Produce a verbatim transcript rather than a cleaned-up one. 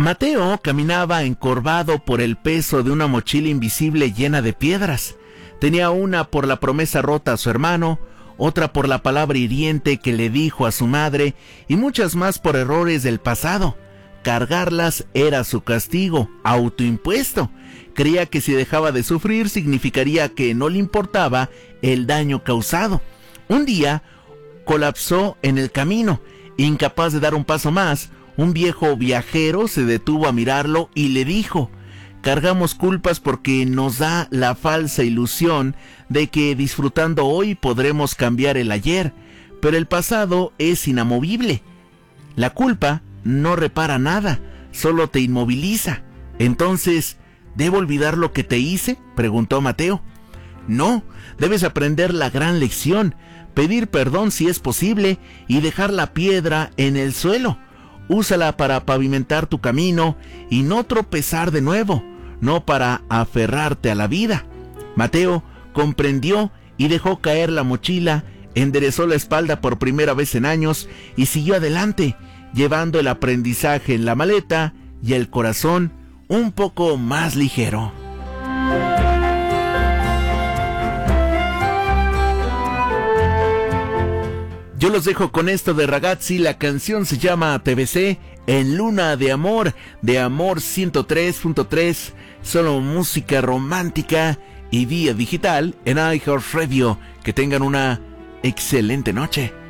Mateo caminaba encorvado por el peso de una mochila invisible llena de piedras. Tenía una por la promesa rota a su hermano, otra por la palabra hiriente que le dijo a su madre y muchas más por errores del pasado. Cargarlas era su castigo, autoimpuesto. Creía que si dejaba de sufrir significaría que no le importaba el daño causado. Un día colapsó en el camino, incapaz de dar un paso más. Un viejo viajero se detuvo a mirarlo y le dijo: cargamos culpas porque nos da la falsa ilusión de que disfrutando hoy podremos cambiar el ayer, pero el pasado es inamovible. La culpa no repara nada, solo te inmoviliza. Entonces, ¿debo olvidar lo que te hice?, preguntó Mateo. No, debes aprender la gran lección, pedir perdón si es posible y dejar la piedra en el suelo. Úsala para pavimentar tu camino y no tropezar de nuevo, no para aferrarte a la vida. Mateo comprendió y dejó caer la mochila, enderezó la espalda por primera vez en años y siguió adelante, llevando el aprendizaje en la maleta y el corazón un poco más ligero. Yo los dejo con esto de Ragazzi. La canción se llama T V C, En Luna de Amor, de Amor ciento tres punto tres, solo música romántica y vía digital en iHeartRadio. Que tengan una excelente noche.